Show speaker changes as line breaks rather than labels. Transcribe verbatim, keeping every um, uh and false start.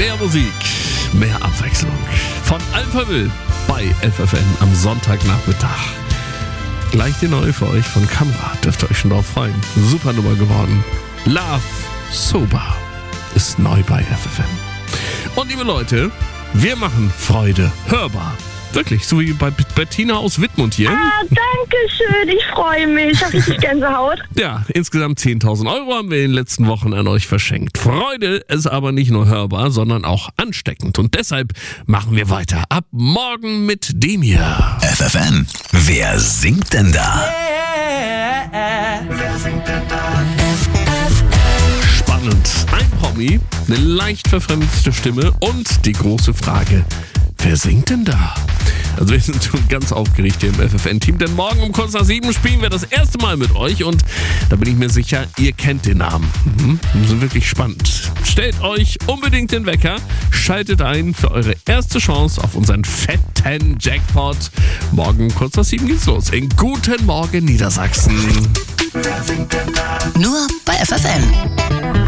Mehr Musik, mehr Abwechslung. Von Alphaville bei F F N am Sonntagnachmittag. Gleich die neue für euch von Kamera. Dürft ihr euch schon drauf freuen. Super Nummer geworden. Love Sober ist neu bei F F N. Und liebe Leute, wir machen Freude hörbar. Wirklich, so wie bei Bettina aus Wittmund hier.
Ah, danke schön, ich freue mich. Ich habe richtig Gänsehaut.
Ja, insgesamt zehntausend Euro haben wir in den letzten Wochen an euch verschenkt. Freude ist aber nicht nur hörbar, sondern auch ansteckend. Und deshalb machen wir weiter. Ab morgen mit dem hier.
F F N, wer singt denn da?
Wer singt denn da?
Spannend. Ein Promi, eine leicht verfremdete Stimme und die große Frage, wer singt denn da? Also wir sind schon ganz aufgeregt hier im F F N-Team, denn morgen um kurz nach sieben spielen wir das erste Mal mit euch und da bin ich mir sicher, ihr kennt den Namen. Mhm. Wir sind wirklich spannend. Stellt euch unbedingt den Wecker, schaltet ein für eure erste Chance auf unseren fetten Jackpot. Morgen um kurz nach sieben geht's los. In Guten Morgen Niedersachsen.
Wer singt denn da?
Nur bei F F N.